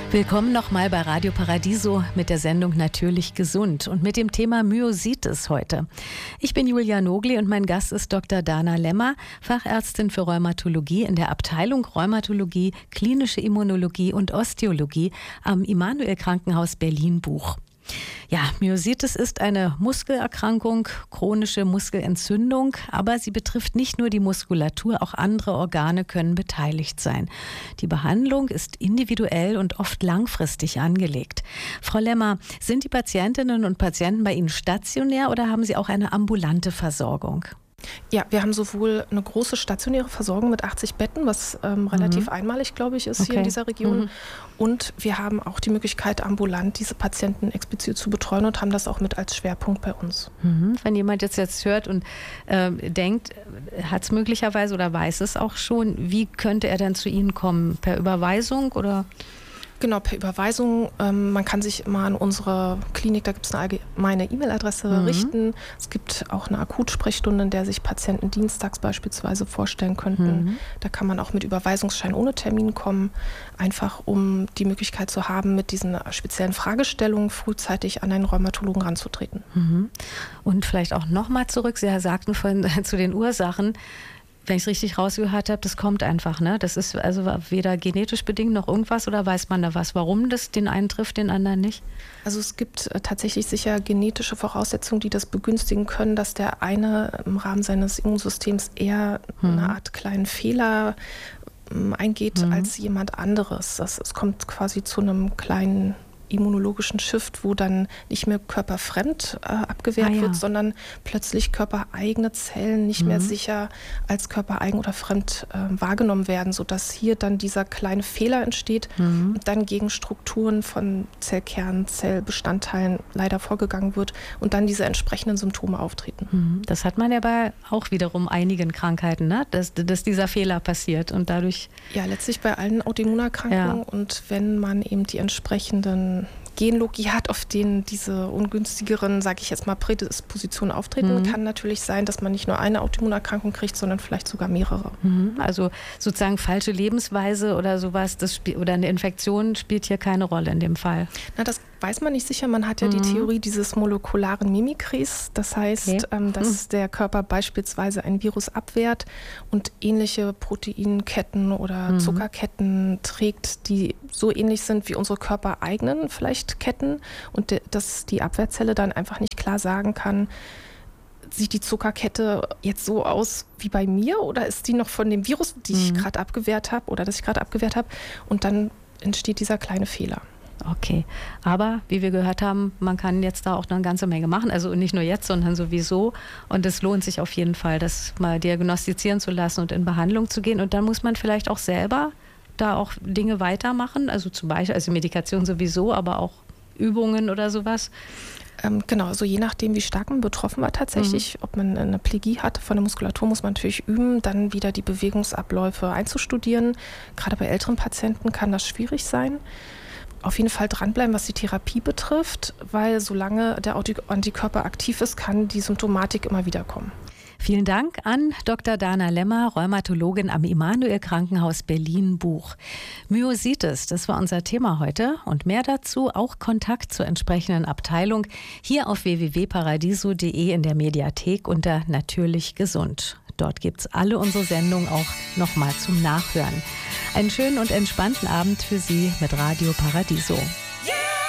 Willkommen nochmal bei Radio Paradiso mit der Sendung Natürlich gesund und mit dem Thema Myositis heute. Ich bin Julia Nogli und mein Gast ist Dr. Dana Lemmer, Fachärztin für Rheumatologie in der Abteilung Rheumatologie, Klinische Immunologie und Osteologie am Immanuel Krankenhaus Berlin-Buch. Ja, Myositis ist eine Muskelerkrankung, chronische Muskelentzündung, aber sie betrifft nicht nur die Muskulatur, auch andere Organe können beteiligt sein. Die Behandlung ist individuell und oft langfristig angelegt. Frau Lemmer, sind die Patientinnen und Patienten bei Ihnen stationär oder haben Sie auch eine ambulante Versorgung? Ja, wir haben sowohl eine große stationäre Versorgung mit 80 Betten, was relativ einmalig, glaube ich, ist hier in dieser Region. Und wir haben auch die Möglichkeit, ambulant diese Patienten explizit zu betreuen und haben das auch mit als Schwerpunkt bei uns. Wenn jemand jetzt hört und denkt, hat es möglicherweise oder weiß es auch schon, wie könnte er dann zu Ihnen kommen? Per Überweisung oder? Genau, per Überweisung. Man kann sich immer an unsere Klinik, da gibt es eine allgemeine E-Mail-Adresse richten. Es gibt auch eine Akutsprechstunde, in der sich Patienten dienstags beispielsweise vorstellen könnten. Da kann man auch mit Überweisungsschein ohne Termin kommen, einfach um die Möglichkeit zu haben, mit diesen speziellen Fragestellungen frühzeitig an einen Rheumatologen ranzutreten. Und vielleicht auch nochmal zurück, Sie sagten vorhin zu den Ursachen, wenn ich es richtig rausgehört habe, das kommt einfach, ne? Das ist also weder genetisch bedingt noch irgendwas oder weiß man da was, warum das den einen trifft, den anderen nicht? Also es gibt tatsächlich sicher genetische Voraussetzungen, die das begünstigen können, dass der eine im Rahmen seines Immunsystems eher eine Art kleinen Fehler eingeht als jemand anderes. Es kommt quasi zu einem kleinen immunologischen Shift, wo dann nicht mehr körperfremd abgewehrt wird, sondern plötzlich körpereigene Zellen nicht mehr sicher als körpereigen oder fremd wahrgenommen werden, sodass hier dann dieser kleine Fehler entsteht und dann gegen Strukturen von Zellkernen, Zellbestandteilen leider vorgegangen wird und dann diese entsprechenden Symptome auftreten. Das hat man ja bei auch wiederum einigen Krankheiten, ne? dass dieser Fehler passiert und dadurch... Ja, letztlich bei allen Autoimmunerkrankungen und wenn man eben die entsprechenden Genlogie hat, auf denen diese ungünstigeren, sage ich jetzt mal, Prädispositionen auftreten, kann natürlich sein, dass man nicht nur eine Autoimmunerkrankung kriegt, sondern vielleicht sogar mehrere. Also sozusagen falsche Lebensweise oder sowas, oder eine Infektion spielt hier keine Rolle in dem Fall. Na, das weiß man nicht sicher. Man hat ja die Theorie dieses molekularen Mimikries. Das heißt, dass der Körper beispielsweise ein Virus abwehrt und ähnliche Proteinketten oder Zuckerketten trägt, die so ähnlich sind wie unsere körpereigenen vielleicht Ketten und dass die Abwehrzelle dann einfach nicht klar sagen kann, sieht die Zuckerkette jetzt so aus wie bei mir oder ist die noch von dem Virus, die ich gerade abgewehrt habe oder das ich gerade abgewehrt habe, und dann entsteht dieser kleine Fehler. Okay, aber wie wir gehört haben, man kann jetzt da auch noch eine ganze Menge machen, also nicht nur jetzt, sondern sowieso, und es lohnt sich auf jeden Fall, das mal diagnostizieren zu lassen und in Behandlung zu gehen, und dann muss man vielleicht auch selber da auch Dinge weitermachen, also zum Beispiel, also Medikation sowieso, aber auch Übungen oder sowas? Genau, also je nachdem, wie stark man betroffen war tatsächlich, ob man eine Plegie hat von der Muskulatur, muss man natürlich üben, dann wieder die Bewegungsabläufe einzustudieren. Gerade bei älteren Patienten kann das schwierig sein. Auf jeden Fall dranbleiben, was die Therapie betrifft, weil solange der Antikörper aktiv ist, kann die Symptomatik immer wieder kommen. Vielen Dank an Dr. Dana Lemmer, Rheumatologin am Immanuel Krankenhaus Berlin-Buch. Myositis, das war unser Thema heute, und mehr dazu, auch Kontakt zur entsprechenden Abteilung, hier auf www.paradiso.de in der Mediathek unter Natürlich gesund. Dort gibt es alle unsere Sendungen auch nochmal zum Nachhören. Einen schönen und entspannten Abend für Sie mit Radio Paradiso.